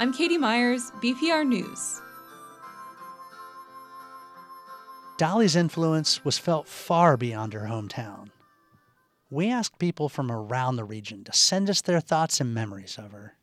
I'm Katie Myers, BPR News. Dolly's influence was felt far beyond her hometown. We asked people from around the region to send us their thoughts and memories of her.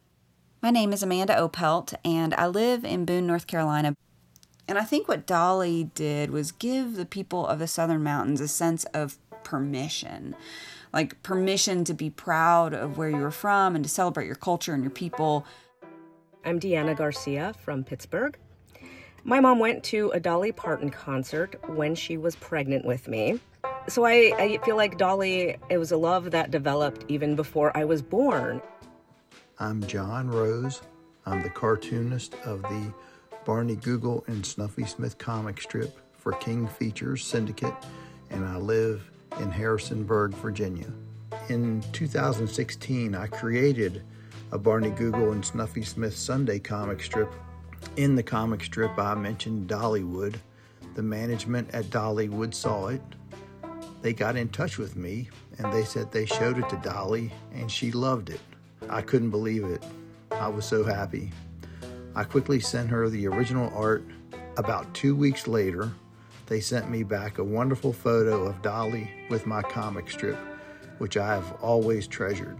My name is Amanda Opelt, and I live in Boone, North Carolina. And I think what Dolly did was give the people of the Southern Mountains a sense of permission. Like permission to be proud of where you were from and to celebrate your culture and your people. I'm Deanna Garcia from Pittsburgh. My mom went to a Dolly Parton concert when she was pregnant with me. So I feel like Dolly, it was a love that developed even before I was born. I'm John Rose. I'm the cartoonist of the Barney Google and Snuffy Smith comic strip for King Features Syndicate, and I live in Harrisonburg, Virginia. In 2016, I created a Barney Google and Snuffy Smith Sunday comic strip. In the comic strip, I mentioned Dollywood. The management at Dollywood saw it. They got in touch with me, and they said they showed it to Dolly, and she loved it. I couldn't believe it. I was so happy. I quickly sent her the original art. About 2 weeks later, they sent me back a wonderful photo of Dolly with my comic strip, which I have always treasured.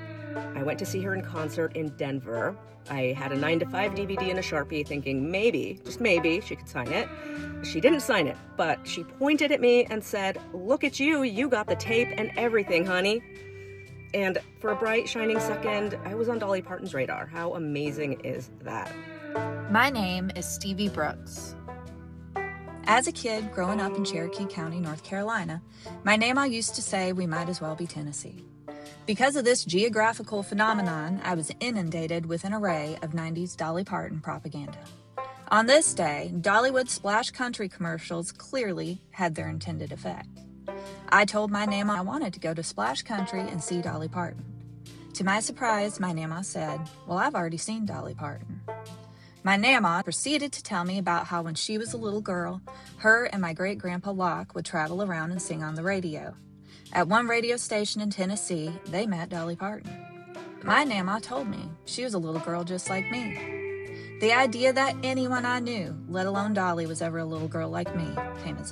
I went to see her in concert in Denver. I had a 9 to 5 DVD and a Sharpie thinking maybe, just maybe, she could sign it. She didn't sign it, but she pointed at me and said, "Look at you, you got the tape and everything, honey." And for a bright, shining second, I was on Dolly Parton's radar. How amazing is that? My name is Stevie Brooks. As a kid growing up in Cherokee County, North Carolina, my name used to say we might as well be Tennessee. Because of this geographical phenomenon, I was inundated with an array of 90s Dolly Parton propaganda. On this day, Dollywood splash country commercials clearly had their intended effect. I told my Nana I wanted to go to Splash Country and see Dolly Parton. To my surprise, my Nana said, "Well, I've already seen Dolly Parton." My Nana proceeded to tell me about how when she was a little girl, her and my great-grandpa Locke would travel around and sing on the radio. At one radio station in Tennessee, they met Dolly Parton. My Nana told me she was a little girl just like me. The idea that anyone I knew, let alone Dolly, was ever a little girl like me came as